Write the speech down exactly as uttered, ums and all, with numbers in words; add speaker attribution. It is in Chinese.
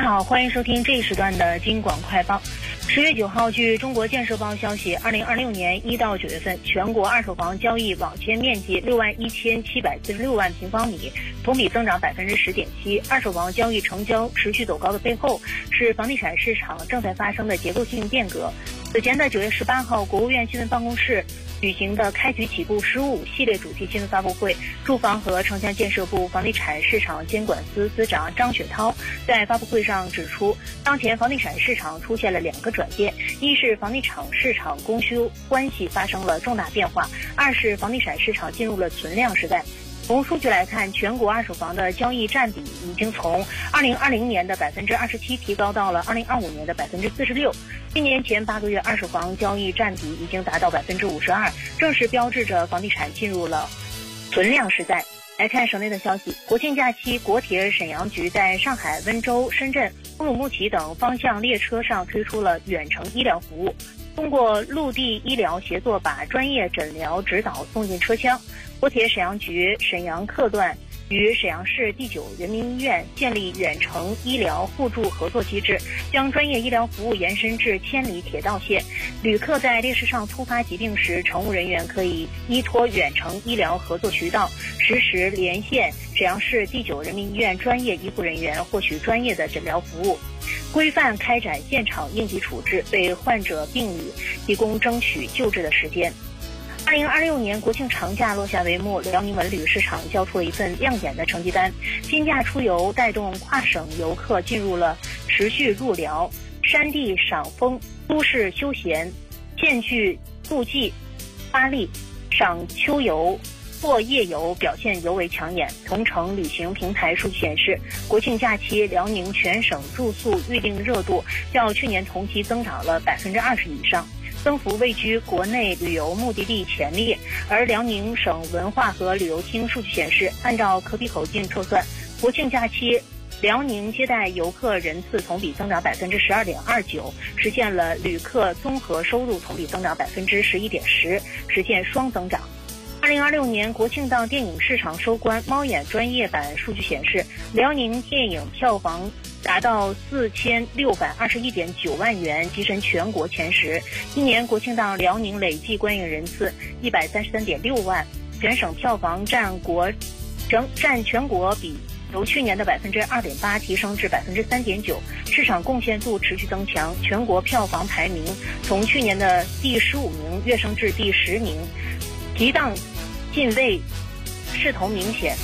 Speaker 1: 好，欢迎收听这一时段的金广快报。十月九号，据中国建设报消息，二零二六年一到九月份，全国二手房交易网签面积六万一千七百四十六万平方米，同比增长百分之十点七。二手房交易成交持续走高的背后，是房地产市场正在发生的结构性变革。此前的九月十八号，国务院新闻办公室举行的开局起步“十五”系列主题新闻发布会，住房和城乡建设部房地产市场监管司司长张雪涛在发布会上指出，当前房地产市场出现了两个转变：一是房地产市场供需关系发生了重大变化；二是房地产市场进入了存量时代。从数据来看，全国二手房的交易占比已经从二零二零年的百分之二十七提高到了二零二五年的百分之四十六。今年前八个月，二手房交易占比已经达到百分之五十二，正是标志着房地产进入了存量时代。来看省内的消息，国庆假期，国铁沈阳局在上海、温州、深圳、乌鲁木齐等方向列车上推出了远程医疗服务，通过陆地医疗协作，把专业诊疗指导送进车厢。国铁沈阳局沈阳客段与沈阳市第九人民医院建立远程医疗互助合作机制，将专业医疗服务延伸至千里铁道线。旅客在列车上突发疾病时，乘务人员可以依托远程医疗合作渠道，实时连线沈阳市第九人民医院专业医护人员，获取专业的诊疗服务，规范开展现场应急处置，为患者病理提供争取救治的时间。二零二六年国庆长假落下帷幕，辽宁文旅市场交出了一份亮眼的成绩单。新假出游带动跨省游客进入了持续入辽，山地赏枫、都市休闲、县剧渡季发力，赏秋游或夜游表现尤为抢眼。同城旅行平台数据显示，国庆假期辽宁全省住宿预订热度较去年同期增长了百分之二十以上，增幅位居国内旅游目的地前列。而辽宁省文化和旅游厅数据显示，按照可比口径测算，国庆假期辽宁接待游客人次同比增长百分之十二点二九，实现了旅客综合收入同比增长百分之十一点十，实现双增长。二零二六年国庆档电影市场收官，猫眼专业版数据显示，辽宁电影票房达到四千六百二十一点九万元，跻身全国前十。今年国庆档辽宁累计观影人次一百三十三点六万，全省票房占国整占全国比由去年的百分之二点八提升至百分之三点九，市场贡献度持续增强，全国票房排名从去年的第十五名跃升至第十名，提档进位势头明显。